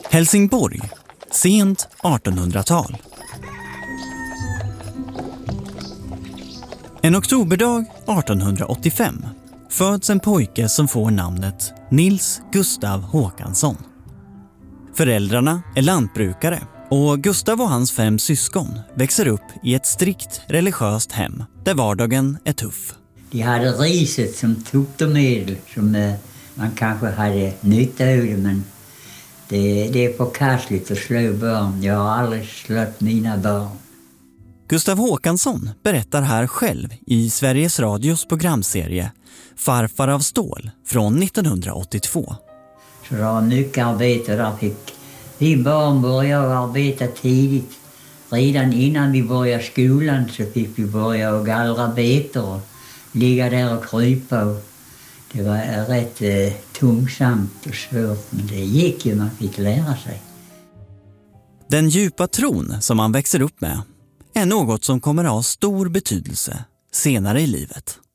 Helsingborg, sent 1800-tal. En oktoberdag 1885 föds en pojke som får namnet Nils Gustav Håkansson. Föräldrarna är lantbrukare och Gustav och hans 5 syskon växer upp i ett strikt religiöst hem där vardagen är tuff. De hade riset som tuktermedel som man kanske hade nytta av det, men det är förkastligt att slå barn. Jag har aldrig slått mina barn. Gustav Håkansson berättar här själv i Sveriges Radios programserie Farfar av stål från 1982. Så det var mycket arbete där. Fick vi barn börja arbeta tidigt. Redan innan vi började skolan så fick vi börja och gallra betor och ligga där och krypa. Och det var rätt tungsamt och svårt, men det gick ju, man fick lära sig. Den djupa tron som man växer upp med är något som kommer att ha stor betydelse senare i livet.